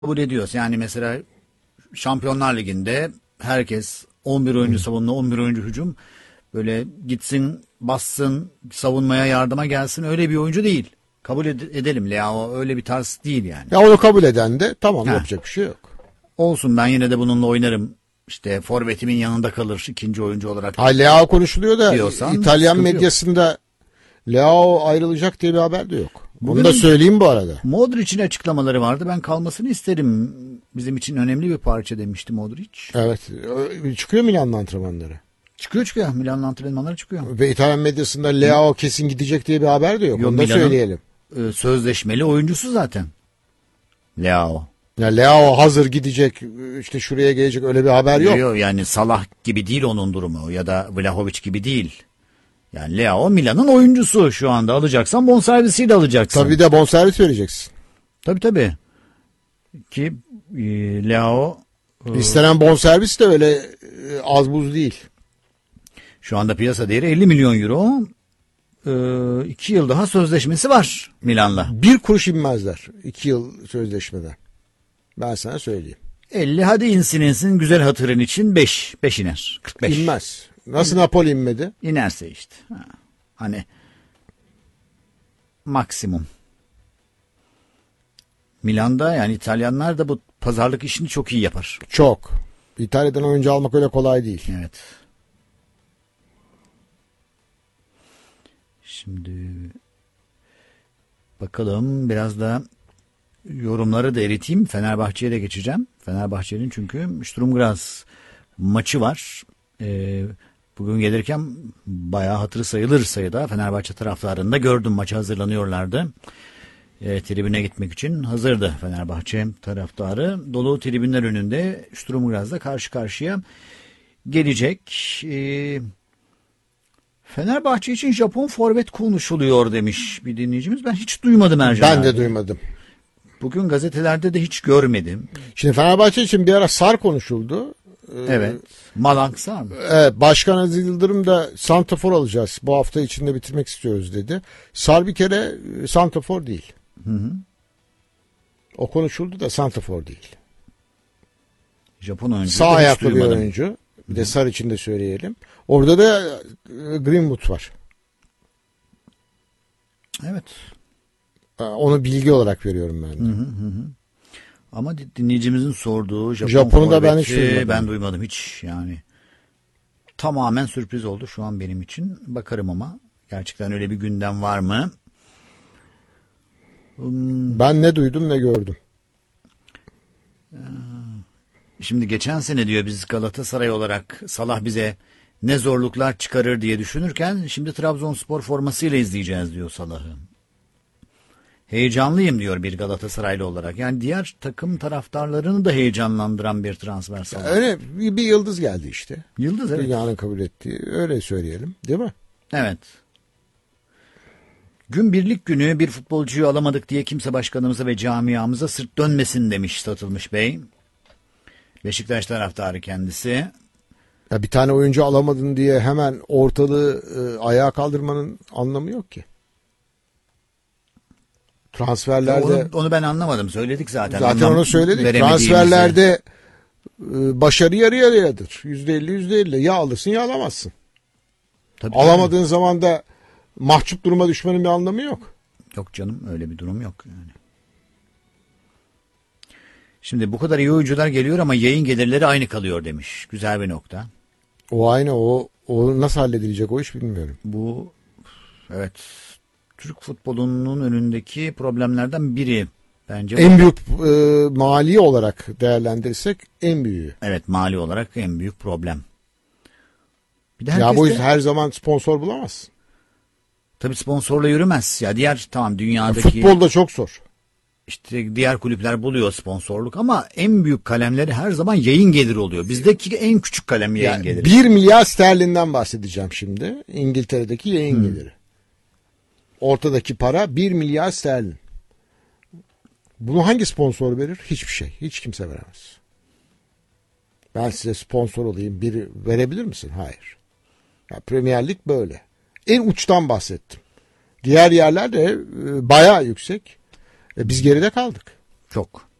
kabul ediyoruz. Yani mesela Şampiyonlar Ligi'nde herkes 11 oyuncu savunma, 11 oyuncu hücum. Böyle gitsin, bassın, savunmaya yardıma gelsin, öyle bir oyuncu değil. Kabul edelim, Leao öyle bir tarz değil yani. Ya onu kabul eden de tamam, Ha. yapacak bir şey yok. Olsun, ben yine de bununla oynarım. İşte forvetimin yanında kalır ikinci oyuncu olarak. Ha, Leao konuşuluyor da diyorsan İtalyan sıkıntı yok. medyasında Leao ayrılacak diye bir haber de yok. Bugün Onu da söyleyeyim bu arada. Modric'in açıklamaları vardı. Ben kalmasını isterim. Bizim için önemli bir parça demişti Modric. Evet. Çıkıyor Milan'ın antrenmanları. Çıkıyor. Milan'ın antrenmanları çıkıyor. Ve İtalyan medyasında Leao kesin gidecek diye bir haber de yok. Onu da Milan'ın, söyleyelim. Sözleşmeli oyuncusu zaten. Leao. Ya Leao hazır gidecek, işte şuraya gelecek, öyle bir haber yok. Yani Salah gibi değil onun durumu, ya da Vlahovic gibi değil. Yani Leao Milan'ın oyuncusu, şu anda alacaksan bonservisiyle alacaksın. Tabii de bonservis vereceksin. Tabii. Ki Leao İstenen bonservis de öyle az buz değil. şu anda piyasa değeri 50 milyon euro. 2 yıl daha sözleşmesi var Milan'la. Bir kuruş inmezler 2 yıl sözleşmeden. Ben sana söyleyeyim. 50, hadi insin güzel hatırın için 5 iner. 45. İnmez. Nasıl Napoli inmedi? İnerse işte. Hani maksimum. Milan'da yani İtalyanlar da bu pazarlık işini çok iyi yapar. Çok. İtalya'dan oyuncu almak öyle kolay değil. Evet. Şimdi bakalım, biraz da yorumları da eriteyim. Fenerbahçe'ye de geçeceğim. Fenerbahçe'nin çünkü Sturm Graz maçı var. Bugün gelirken bayağı hatırı sayılır sayıda Fenerbahçe taraftarını da gördüm. Maça hazırlanıyorlardı. Tribüne gitmek için hazırdı Fenerbahçe taraftarı. Dolu tribünler önünde Sturm Graz'la karşı karşıya gelecek. Fenerbahçe için Japon forvet konuşuluyor demiş bir dinleyicimiz. Ben hiç duymadım Ercan Ben abi. de duymadım. Bugün gazetelerde de hiç görmedim. Şimdi Fenerbahçe için bir ara Sar konuşuldu. Evet. Malang Sar mı? Başkan Aziz Yıldırım da santrafor alacağız. Bu hafta içinde bitirmek istiyoruz dedi. Sar bir kere santrafor değil. Hı. O konuşuldu da santrafor değil. Japon oyuncu. Sağ ayaklı bir oyuncu. Bir de Sar için de söyleyelim. Orada da Greenwood var. Evet. Onu bilgi olarak veriyorum ben de. Hı. Ama dinleyicimizin sorduğu Japon'u da ben hiç duymadım. Ben duymadım hiç yani. Tamamen sürpriz oldu şu an benim için. Bakarım ama gerçekten öyle bir gündem var mı? Ben ne duydum ne gördüm. Şimdi geçen sene diyor, biz Galatasaray olarak Salah bize ne zorluklar çıkarır diye düşünürken şimdi Trabzonspor formasıyla izleyeceğiz diyor Salah'ı. Heyecanlıyım diyor bir Galatasaraylı olarak. Yani diğer takım taraftarlarını da heyecanlandıran bir transfer Salah. Öyle bir yıldız geldi işte. Yıldız, evet. Dünyanın kabul ettiği, öyle söyleyelim, değil mi? Evet. Gün birlik günü bir futbolcuyu alamadık diye kimse başkanımıza ve camiamıza sırt dönmesin demiş Satılmış Bey. Beşiktaş taraftarı kendisi. Ya bir tane oyuncu alamadın diye hemen ortalığı ayağa kaldırmanın anlamı yok ki. Transferlerde Onu ben anlamadım. Söyledik zaten. zaten onu söyledik. Transferlerde başarı yarı yarıyadır. %50 ya alırsın ya alamazsın. Tabii, alamadığın zaman da mahcup duruma düşmenin bir anlamı yok. Yok canım, öyle bir durum yok yani. Şimdi bu kadar iyi oyuncular geliyor ama yayın gelirleri aynı kalıyor demiş. Güzel bir nokta. O aynı, o nasıl halledilecek o iş bilmiyorum. Bu, evet, Türk futbolunun önündeki problemlerden biri bence. En büyük mali olarak değerlendirirsek en büyüğü. Evet, mali olarak en büyük problem. Bir de Ya bu yüzden her zaman sponsor bulamazsın. Tabii sponsorla yürümez. Ya diğer, tamam, dünyadaki futbolda çok zor. İşte diğer kulüpler buluyor sponsorluk ama en büyük kalemleri her zaman yayın geliri oluyor. Bizdeki en küçük kalem yayın geliri. 1 milyar sterlinden bahsedeceğim şimdi. İngiltere'deki yayın geliri. Ortadaki para 1 milyar sterlin. Bunu hangi sponsor verir? Hiçbir şey. Hiç kimse veremez. Ben size sponsor olayım, biri verebilir misin? Hayır. Ya Premier Lig böyle. En uçtan bahsettim. Diğer yerler de bayağı yüksek. Biz geride kaldık. Çok.